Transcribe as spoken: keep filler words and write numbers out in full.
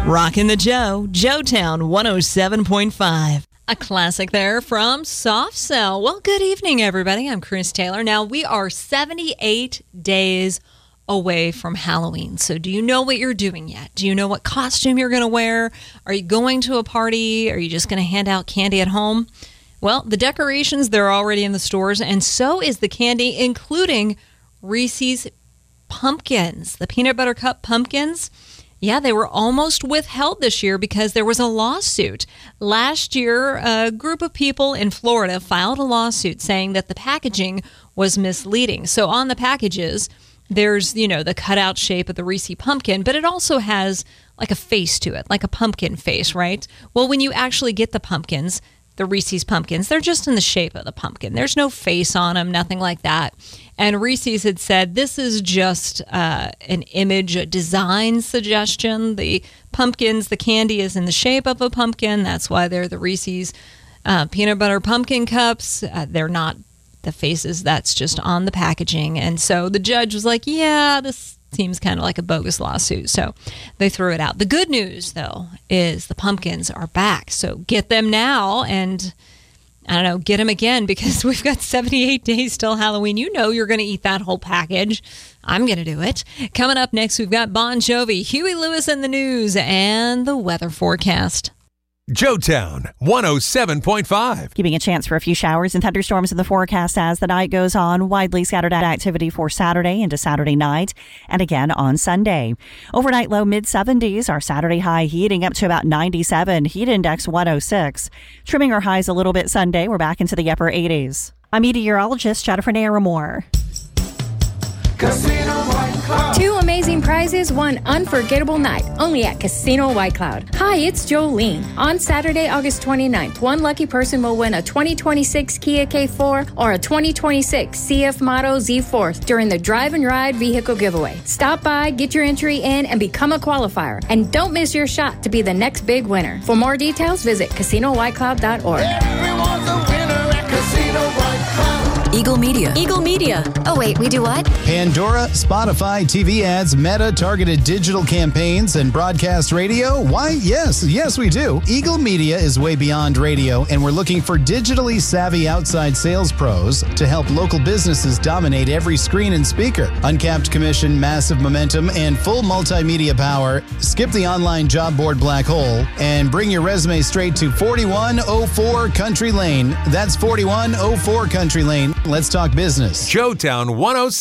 Rockin' the Joe, Joetown one oh seven point five. A classic there from Soft Cell. Well, good evening, everybody. I'm Chris Taylor. Now, we are seventy-eight days away from Halloween. So do you know what you're doing yet? Do you know what costume you're going to wear? Are you going to a party? Are you just going to hand out candy at home? Well, the decorations, they're already in the stores, and so is the candy, including Reese's Pumpkins, the peanut butter cup pumpkins. Yeah, they were almost withheld this year because there was a lawsuit. Last year, a group of people in Florida filed a lawsuit saying that the packaging was misleading. So on the packages, there's, you know, the cutout shape of the Reese's pumpkin, but it also has like a face to it, like a pumpkin face, right? Well, when you actually get the pumpkins, the Reese's pumpkins, they're just in the shape of the pumpkin. There's no face on them, nothing like that. And Reese's had said this is just uh, an image, a design suggestion. The pumpkins, the candy is in the shape of a pumpkin. That's why they're the Reese's uh, peanut butter pumpkin cups. Uh, they're not the faces. That's just on the packaging. And so the judge was like, yeah, this seems kind of like a bogus lawsuit. So they threw it out. The good news, though, is the pumpkins are back. So get them now and, I don't know, get them again because we've got seventy-eight days till Halloween. You know you're going to eat that whole package. I'm going to do it. Coming up next, we've got Bon Jovi, Huey Lewis in the news, and the weather forecast. Joetown one oh seven point five. Keeping a chance for a few showers and thunderstorms in the forecast as the night goes on. Widely scattered activity for Saturday into Saturday night and again on Sunday. Overnight low mid seventies. Our Saturday high heating up to about ninety-seven. Heat index one oh six. Trimming our highs a little bit Sunday. We're back into the upper eighties. I'm meteorologist Jennifer Naramore. Casino White Cloud. Two amazing prizes, one unforgettable night, only at Casino White Cloud. Hi, it's Jolene. On Saturday, August twenty-ninth, one lucky person will win a twenty twenty-six Kia K four or a twenty twenty-six C F Motto Z four during the Drive and Ride vehicle giveaway. Stop by, get your entry in, and become a qualifier. And don't miss your shot to be the next big winner. For more details, visit casino white cloud dot org. Everyone's a winner at Casino White Cloud. Eagle Media. Eagle Media. Oh, wait, we do what? Pandora, Spotify, T V ads, Meta, targeted digital campaigns, and broadcast radio? Why, yes, yes, we do. Eagle Media is way beyond radio, and we're looking for digitally savvy outside sales pros to help local businesses dominate every screen and speaker. Uncapped commission, massive momentum, and full multimedia power. Skip the online job board black hole and bring your resume straight to forty-one oh four Country Lane. That's forty-one oh four Country Lane. Let's talk business. Joetown one oh seven.